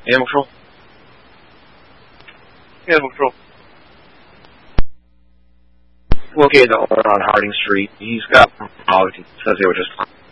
Animal Control? Animal Control. Located the owner on Harding Street. He's got problems. He says they were just